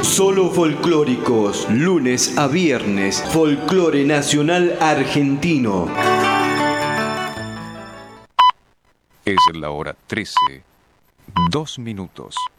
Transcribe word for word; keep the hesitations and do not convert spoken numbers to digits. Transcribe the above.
Solo folclóricos, lunes a viernes, folclore nacional argentino. Es la hora trece, dos minutos.